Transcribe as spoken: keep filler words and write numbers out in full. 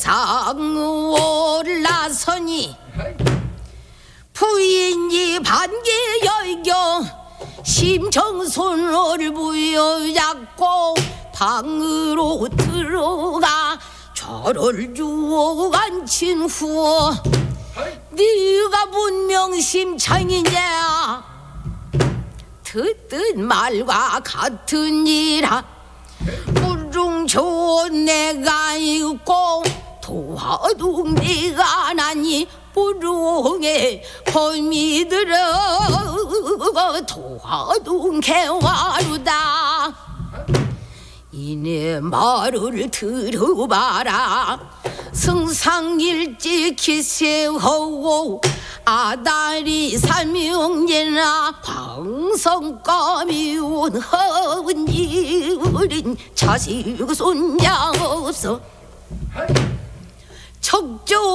세상 올라서니 부인이 반기 열경 심정손을 부여잡고 방으로 들어가 절을 주어 앉힌 후 네가 분명 심창이냐 듣던 말과 같은 이라 무중 좋은 내가 있고 도화동 네가 나니 부릉에 봄이 들어 도화동 개화루다 이내 말을 들어봐라 승상일찍 기세하고 아다리 삼형제나 방성감이 온 허은이린 자식 손자 없어 척조